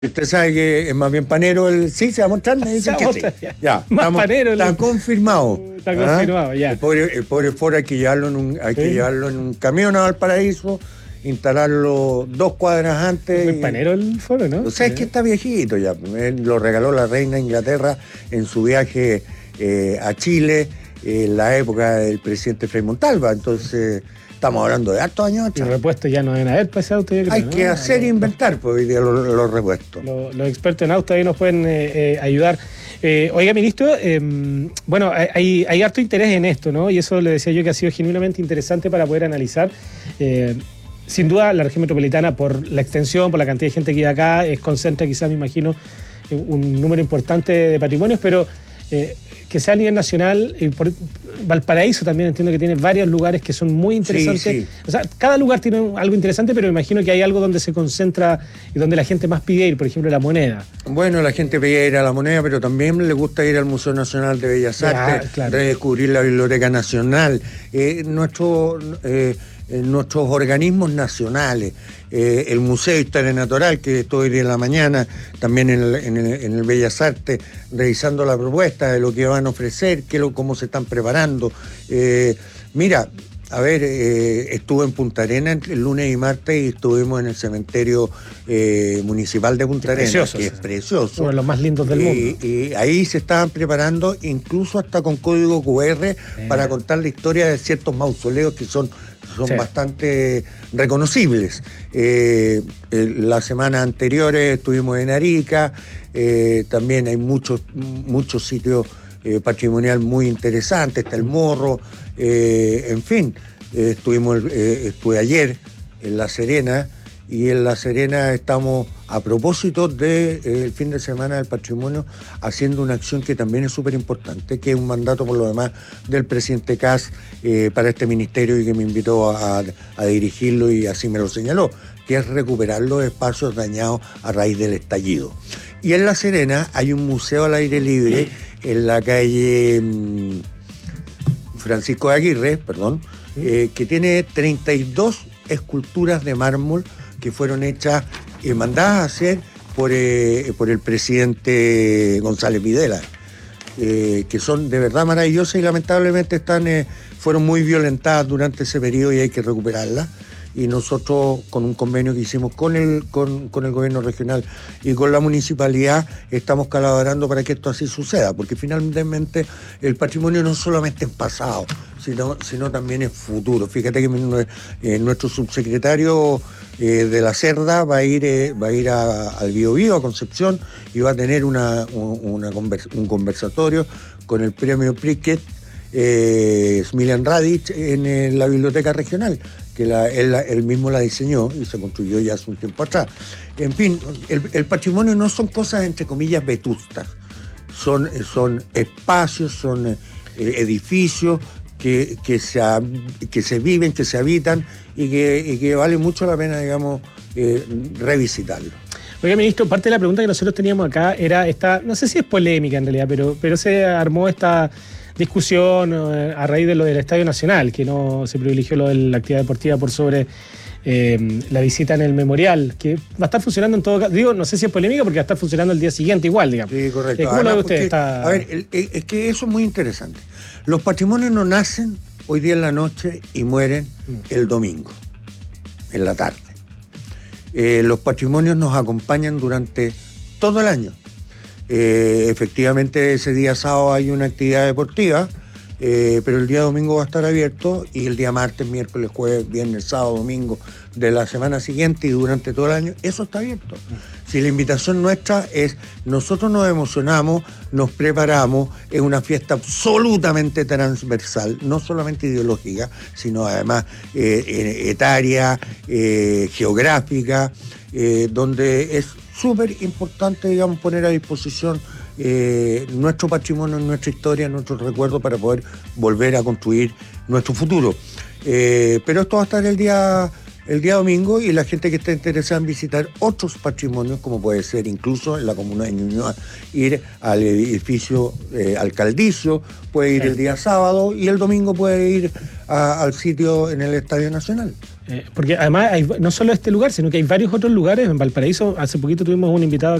Usted sabe que es más bien panero sí, se va a mostrar, me dicen que sí. Ya, más panero. Está confirmado. Está confirmado, ya. El pobre foro hay que llevarlo que llevarlo en un camión a Valparaíso, instalarlo 2 cuadras antes. Es panero el foro, ¿no? O sea, es que está viejito ya. Él lo regaló la reina de Inglaterra en su viaje a Chile, en la época del presidente Frei Montalva. Entonces, estamos hablando de hartos años. Y repuestos ya no deben haber pasado usted, yo creo, hay que hacer e inventar, pues hoy día los repuestos. Los expertos en auto ahí nos pueden ayudar. Oiga, ministro, bueno, hay harto interés en esto, ¿no? Y eso le decía yo que ha sido genuinamente interesante para poder analizar. Sin duda, la región metropolitana, por la extensión, por la cantidad de gente que vive acá, concentra quizás, me imagino, un número importante de patrimonios, pero que sea a nivel nacional, Valparaíso también entiendo que tiene varios lugares que son muy interesantes. Sí. O sea, cada lugar tiene algo interesante, pero me imagino que hay algo donde se concentra y donde la gente más pide ir, por ejemplo, la Moneda. Bueno, la gente pide ir a la Moneda, pero también le gusta ir al Museo Nacional de Bellas Artes, claro. Redescubrir la Biblioteca Nacional, nuestros organismos nacionales, el Museo de Historia Natural, que estoy hoy en la mañana, también en el Bellas Artes, revisando la propuesta de lo que van a ofrecer, cómo se están preparando. Mira, a ver, estuve en Punta Arenas el lunes y martes y estuvimos en el cementerio municipal de Punta Arenas, que es precioso. Uno de los más lindos del mundo. Y ahí se estaban preparando, incluso hasta con código QR, para contar la historia de ciertos mausoleos que son bastante reconocibles. La semana anterior estuvimos en Arica, también hay muchos sitios patrimonial muy interesantes, está el Morro, en fin, estuve ayer en La Serena, y en La Serena estamos, a propósito del fin de semana del patrimonio, haciendo una acción que también es súper importante, que es un mandato por lo demás del presidente Kast para este ministerio y que me invitó a dirigirlo y así me lo señaló, que es recuperar los espacios dañados a raíz del estallido. Y en La Serena hay un museo al aire libre en la calle Francisco de Aguirre, que tiene 32 esculturas de mármol que fueron hechas y mandadas a hacer por el presidente González Videla, que son de verdad maravillosas y lamentablemente fueron muy violentadas durante ese periodo y hay que recuperarlas. Y nosotros, con un convenio que hicimos con el gobierno regional y con la municipalidad, estamos colaborando para que esto así suceda, porque finalmente el patrimonio no solamente es pasado, sino también es futuro. Fíjate que nuestro subsecretario de la Cerda va a ir al Biobío, a Concepción, y va a tener un conversatorio con el premio Pritzker, Smiljan Radic, en la biblioteca regional, que él mismo la diseñó y se construyó ya hace un tiempo atrás. En fin, el patrimonio no son cosas entre comillas vetustas, son espacios, son edificios que se viven, que se habitan y que vale mucho la pena, digamos, revisitarlo. Oiga, ministro, parte de la pregunta que nosotros teníamos acá era no sé si es polémica en realidad, pero se armó esta discusión a raíz de lo del Estadio Nacional, que no se privilegió lo de la actividad deportiva por sobre la visita en el memorial, que va a estar funcionando en todo caso. Digo, no sé si es polémica porque va a estar funcionando el día siguiente igual, digamos. Sí, correcto. ¿Cómo lo ve usted? A ver, es que eso es muy interesante. Los patrimonios no nacen hoy día en la noche y mueren el domingo, en la tarde. Los patrimonios nos acompañan durante todo el año. Efectivamente, ese día sábado hay una actividad deportiva, pero el día domingo va a estar abierto y el día martes, miércoles, jueves, viernes, sábado, domingo de la semana siguiente y durante todo el año, eso está abierto. Si la invitación nuestra es, nosotros nos emocionamos, nos preparamos, es una fiesta absolutamente transversal, no solamente ideológica, sino además etaria, geográfica, donde es súper importante, digamos, poner a disposición nuestro patrimonio, nuestra historia, nuestros recuerdos para poder volver a construir nuestro futuro. Pero esto va a estar el día domingo y la gente que esté interesada en visitar otros patrimonios, como puede ser incluso en la comuna de Ñuñoa, ir al edificio alcaldicio, puede ir el día sábado y el domingo puede ir al sitio en el Estadio Nacional. Porque además hay no solo este lugar, sino que hay varios otros lugares. En Valparaíso, hace poquito tuvimos un invitado